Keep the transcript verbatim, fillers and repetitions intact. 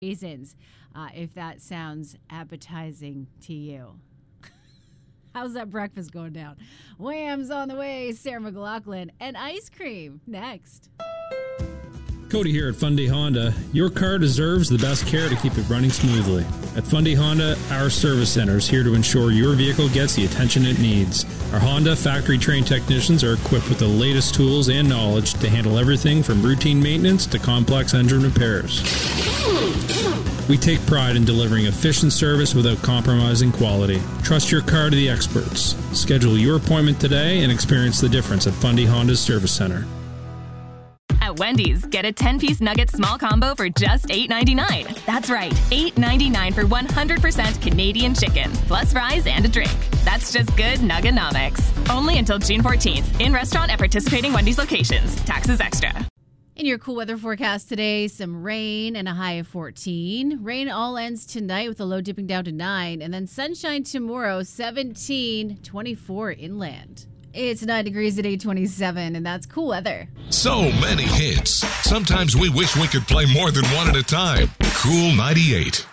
raisins, uh, if that sounds appetizing to you. How's that breakfast going down? Wham's on the way, Sarah McLaughlin, and ice cream next. Cody here at Fundy Honda. Your car deserves the best care to keep it running smoothly. At Fundy Honda, our service center is here to ensure your vehicle gets the attention it needs. Our Honda factory-trained technicians are equipped with the latest tools and knowledge to handle everything from routine maintenance to complex engine repairs. We take pride in delivering efficient service without compromising quality. Trust your car to the experts. Schedule your appointment today and experience the difference at Fundy Honda's Service Center. At Wendy's, get a ten-piece nugget small combo for just eight ninety-nine. That's right, eight ninety-nine for one hundred percent Canadian chicken, plus fries and a drink. That's just good Nugganomics. Only until June fourteenth. In restaurant at participating Wendy's locations. Taxes extra. In your cool weather forecast today, some rain and a high of fourteen. Rain all ends tonight with a low dipping down to nine. And then sunshine tomorrow, seventeen, twenty-four inland. It's nine degrees at eight twenty-seven, and that's cool weather. So many hits. Sometimes we wish we could play more than one at a time. Cool ninety-eight.